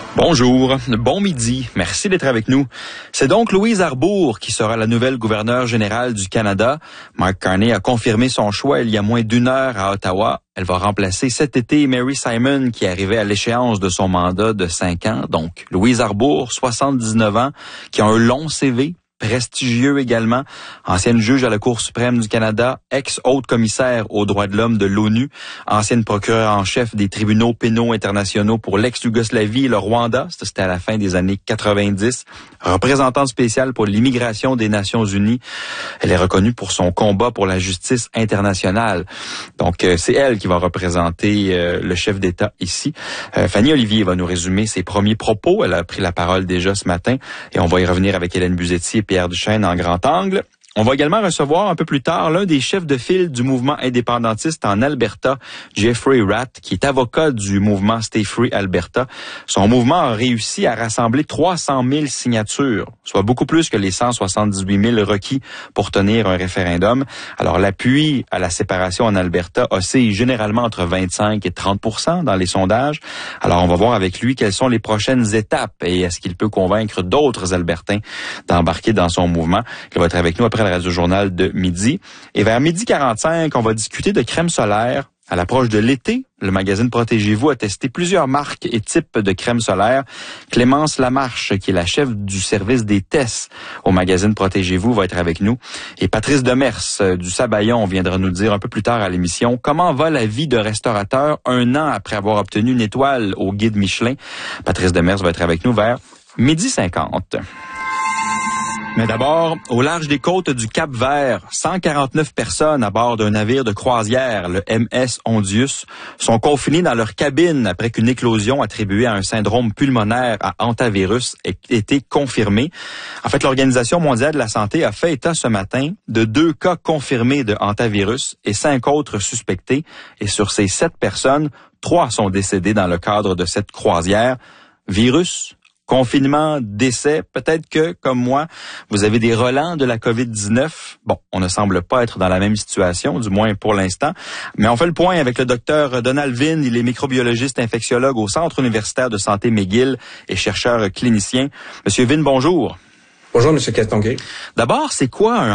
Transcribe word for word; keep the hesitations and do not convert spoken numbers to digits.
Bonjour, bon midi, merci d'être avec nous. C'est donc Louise Arbour qui sera la nouvelle gouverneure générale du Canada. Mark Carney a confirmé son choix il y a moins d'une heure à Ottawa. Elle va remplacer cet été Mary Simon qui arrivait à l'échéance de son mandat de cinq ans. Donc, Louise Arbour, soixante-dix-neuf ans, qui a un long C V. Prestigieux également, ancienne juge à la Cour suprême du Canada, ex-haute commissaire aux droits de l'homme de l'ONU, ancienne procureure en chef des tribunaux pénaux internationaux pour l'ex-Yougoslavie et le Rwanda, c'était à la fin des années quatre-vingt-dix, représentante spéciale pour l'immigration des Nations Unies. Elle est reconnue pour son combat pour la justice internationale. Donc, euh, c'est elle qui va représenter euh, le chef d'État ici. Euh, Fanny Olivier va nous résumer ses premiers propos. Elle a pris la parole déjà ce matin et on va y revenir avec Hélène Buzetti et Pierre Duchesne en grand angle. On va également recevoir un peu plus tard l'un des chefs de file du mouvement indépendantiste en Alberta, Jeffrey Ratt, qui est avocat du mouvement Stay Free Alberta. Son mouvement a réussi à rassembler trois cent mille signatures, soit beaucoup plus que les cent soixante-dix-huit mille requis pour tenir un référendum. Alors, l'appui à la séparation en Alberta oscille généralement entre vingt-cinq et trente pour cent dans les sondages. Alors, on va voir avec lui quelles sont les prochaines étapes et est-ce qu'il peut convaincre d'autres Albertains d'embarquer dans son mouvement. Il va être avec nous après le radio-journal de midi. Et vers midi quarante-cinq, on va discuter de crème solaire. À l'approche de l'été, le magazine Protégez-vous a testé plusieurs marques et types de crème solaire. Clémence Lamarche, qui est la chef du service des tests au magazine Protégez-vous, va être avec nous. Et Patrice Demers du Sabayon viendra nous dire un peu plus tard à l'émission comment va la vie de restaurateur un an après avoir obtenu une étoile au guide Michelin. Patrice Demers va être avec nous vers midi cinquante. Mais d'abord, au large des côtes du Cap-Vert, cent quarante-neuf personnes à bord d'un navire de croisière, le M S Ondius, sont confinées dans leur cabine après qu'une éclosion attribuée à un syndrome pulmonaire à hantavirus ait été confirmée. En fait, l'Organisation mondiale de la santé a fait état ce matin de deux cas confirmés de hantavirus et cinq autres suspectés. Et sur ces sept personnes, trois sont décédées dans le cadre de cette croisière. Virus, confinement, décès, peut-être que, comme moi, vous avez des relents de la covid dix-neuf. Bon, on ne semble pas être dans la même situation, du moins pour l'instant. Mais on fait le point avec le docteur Donald Vin. Il est microbiologiste infectiologue au Centre universitaire de santé McGill et chercheur clinicien. Monsieur Vin, bonjour. Bonjour, Monsieur Castonguay. D'abord, c'est quoi un